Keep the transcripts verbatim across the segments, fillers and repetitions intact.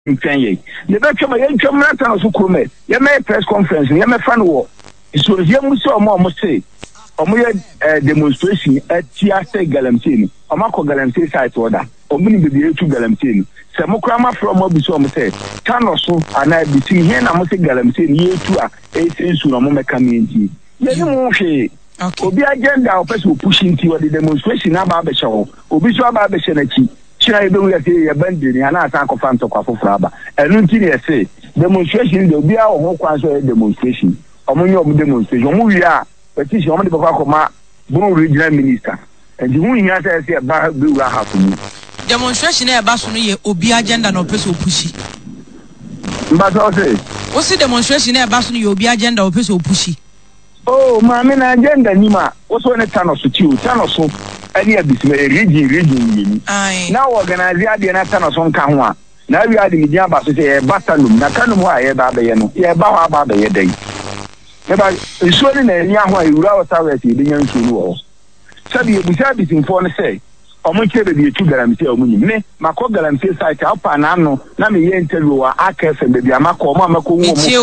Mfenye. The better my young Chamberlain so come. You make press conference, you make fan war. So you must almost say, or more demonstration at T S A Galamtini, or Marco Galamtini site order, or many be to Galamtini. Samokrama from Mobisom said, Tanoso, and I be seeing here, I must say Galamtini, year two, eight cents to a moment community. Okay. Obi agenda or person pushing to the demonstration about the show, Obi so about the Senate. China don't let you abandon and I can't confirm to Kafufraba. And until say demonstration, there will be our whole council demonstration. Among your demonstration, we are petition on the Bakoma, Blue Regional Minister. And the winning answer is about Blue happening. Demonstration a Basuni, Obi agenda no person pushy. But I'll say, what's the demonstration a Basuni, Obi agenda or person pushy? Oh, my main agenda, Nima, what's one a ton of two, ton of so. Any of this region, region. Now organize the idea of some Kanwa. Now we are the media about to say a batalum, Nakanua, a babayano, a bawa baba a day. But it's showing a young way you are already the young to Sabi, we have this in phone say, or much ever be two galamsey or me, Mako galamsey site up and ano, Nami interview or Akef and the Amako, Mamako,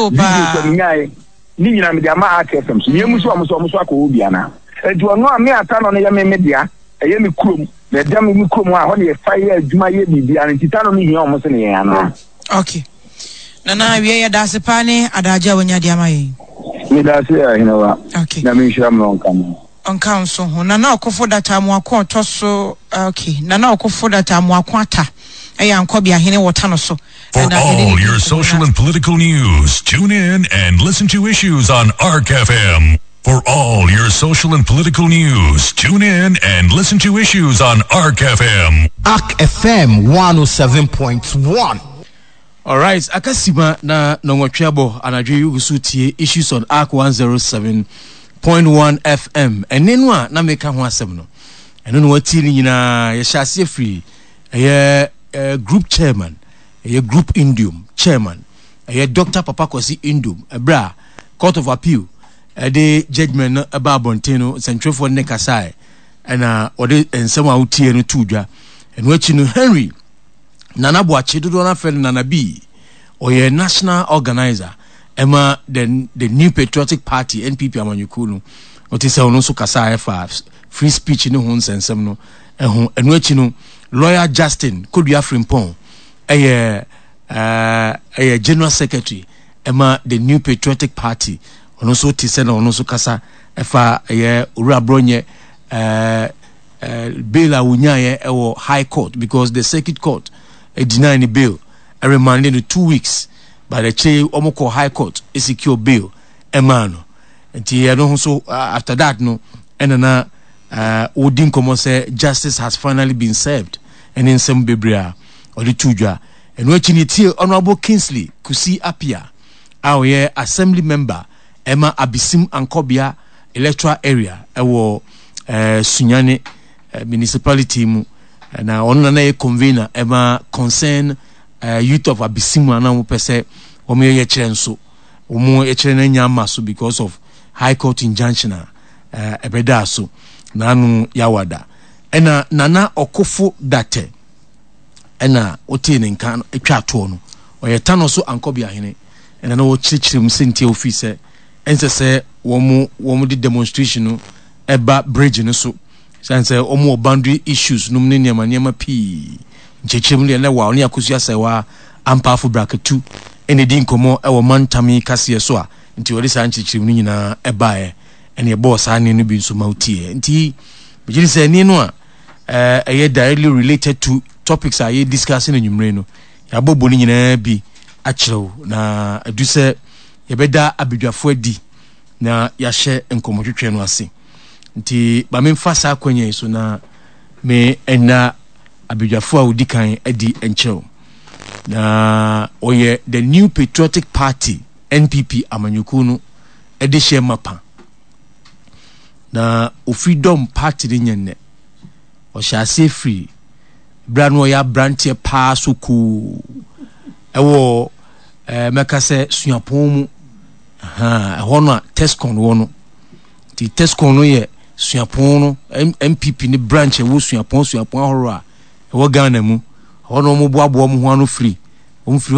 Nina Mediama Akefem, Yamusu Amusako Ubiana. And to a no mere turn on the media. A yemi krum, the damn krum, only a fire, Jumaye, and Titano me almost in the end. Okay. Nana, we are Dasipane, Adaja, when you're Diamay. Me that's here, you know. Okay. Namisha long come. On council, Nana, Kofo that I'm walking tosso. Okay. Nana, Kofo that I'm walking. I am Kobia Hine Watanoso. For all your social and political news, tune in and listen to Issues on A R C F M. For all your social and political news, tune in and listen to Issues on A R C F M. A R C F M one oh seven point one. All right, akasima na nongwatwabo anadwe usutie Issues on A R C one oh seven point one F M. Enenu a na meka ho asem no. Eno no wati ni nyina ye hyase free. Eye group chairman, eye group indium chairman, eye Doctor Papa Kwasi Indum, ebra Court of Appeal. The judgment about Bontino, Central for Nekasai, and uh, or the and some out here no tuja, and watching Henry Nana Boachi do not friend Nana B or a national organizer, Emma, then the New Patriotic Party, N P P Amanyukunu, what is also Kasai F free speech in the homes and some no, and watching lawyer Justin could be a frimpon, a a general secretary, Emma, the New Patriotic Party. Ono so tisena ono so kasa efa ye ura bronye eh eh bail a unyaye ewo high court because the circuit court e deny the bail e remanded in two weeks by the che omoko high court e secure bail e mano enti e no so uh, after that no enana uh odin komo say justice has finally been served and in some bebrea or the tudwa and watching it here Honorable Kingsley Kusi Apia our assembly member Emma Abisim Ankobia electoral area ewo eh Sunyane uh, municipality mu na ono na e convener Emma concern uh, youth of Abisim na mo pese omo ye kire nso omo ye kire na nyama so because of high court injunction uh, ebeda so na anu yawada ena Nana Okofo Date ena oti ne nkan atwa to no oye tano so Ankobia hene ena na wo chirichiri msenti office ense se womu womu di demonstration no eba bridge no so sense omu boundary issues no mne niam niam pi nchechim le na wa oni akosu asewa ampafo bracket two ene di nkomo e wo mantami kase so a nti wori sa nchechim ni nyina eba e ene boss ane no bi nso mautie nti bigiri se ni no a eh eye directly related to topics are discussing in nyumre no ya bobo ni nyina bi akyerew na adu se yebeda abidwafo adi na yahye nkomotwetwe no ase nti ba memfa sa akwenye so na me ena abidwafo a odikan adi enchew na oye the New Patriotic Party N P P Amanyuku no edi hye mapa na Freedom Party ni nyenne o hyase free brano ya branche pa soku ewo eh mekase suapon mu aha hono Tescon wono ti Tescon no ye suapon no M P P ni branch e wo suapon suapon horo a e wo Ghana mu hono mo boabo mo ho ano free ɔmfiri